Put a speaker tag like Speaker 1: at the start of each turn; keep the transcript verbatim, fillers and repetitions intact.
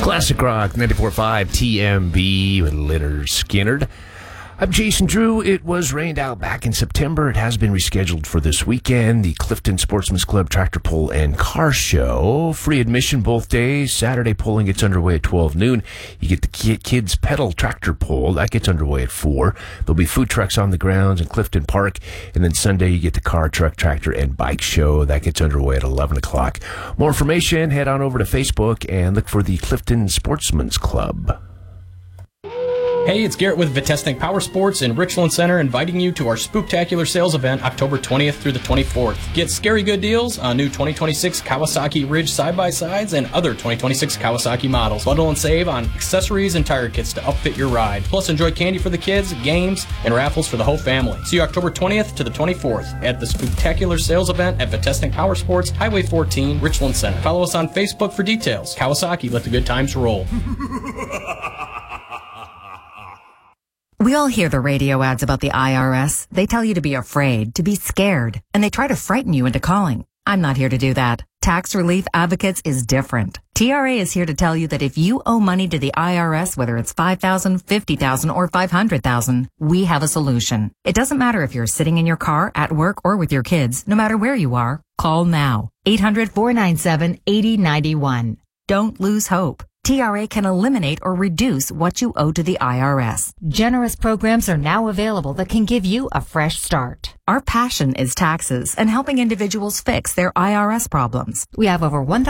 Speaker 1: Classic Rock ninety-four point five T M B with Lynyrd Skynyrd. I'm Jason Drew. It was rained out back in September. It has been rescheduled for this weekend. The Clifton Sportsman's Club Tractor Pull and Car Show. Free admission both days. Saturday pulling gets underway at twelve noon. You get the Kids Pedal Tractor Pull. That gets underway at four. There'll be food trucks on the grounds in Clifton Park. And then Sunday you get the Car, Truck, Tractor, and Bike Show. That gets underway at eleven o'clock. More information, head on over to Facebook and look for the Clifton Sportsman's Club.
Speaker 2: Hey, it's Garrett with Vitesnik Power Sports in Richland Center, inviting you to our Spooktacular sales event October twentieth through the twenty-fourth. Get scary good deals on new twenty twenty-six Kawasaki Ridge side-by-sides and other twenty twenty-six Kawasaki models. Bundle and save on accessories and tire kits to upfit your ride. Plus, enjoy candy for the kids, games, and raffles for the whole family. See you October twentieth to the twenty-fourth at the Spooktacular sales event at Vitesnik Power Sports, Highway fourteen, Richland Center. Follow us on Facebook for details. Kawasaki, let the good times roll.
Speaker 3: We all hear the radio ads about the I R S. They tell you to be afraid, to be scared, and they try to frighten you into calling. I'm not here to do that. Tax Relief Advocates is different. T R A is here to tell you that if you owe money to the I R S, whether it's five thousand dollars, fifty thousand dollars, or five hundred thousand dollars, we have a solution. It doesn't matter if you're sitting in your car, at work, or with your kids. No matter where you are, call now. eight hundred, four nine seven, eight zero nine one. Don't lose hope. T R A can eliminate or reduce what you owe to the I R S. Generous programs are now available that can give you a fresh start. Our passion is taxes and helping individuals fix their I R S problems. We have over one thousand